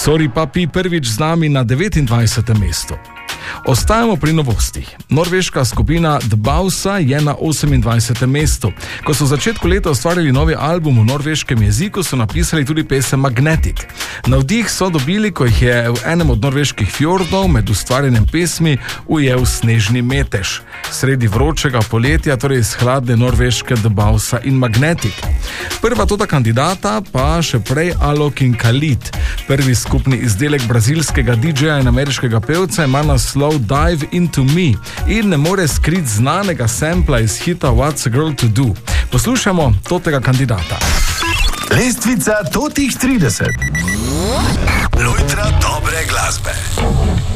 Sorry Papi prvič z nami na 29. mestu. Ostajamo pri novostih. Norveška skupina The Bausa je na 28. mestu. Ko so v začetku leta ustvarili novi album v norveškem jeziku, so napisali tudi pesem Magnetic. Navdih so dobili, ko jih je v enem od norveških fjordov med ustvarjanjem pesmi ujel snežni metež. Sredi vročega poletja, torej iz hladne norveške The Bausa in Magnetic. Prva tota kandidata pa še prej Alok in Khalid. Prvi skupni izdelek brazilskega DJ-ja in ameriškega pevca ima naslov Dive Into Me in ne more skriti znanega sampla iz hita What's a Girl to Do. Poslušamo totega kandidata. Lestvica totih 30. Lojtra dobre glasbe.